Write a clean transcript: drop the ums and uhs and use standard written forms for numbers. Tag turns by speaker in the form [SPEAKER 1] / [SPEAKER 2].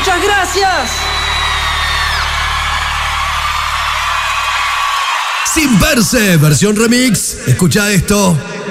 [SPEAKER 1] ¡Muchas gracias!
[SPEAKER 2] Sin verse, versión remix. Escucha esto.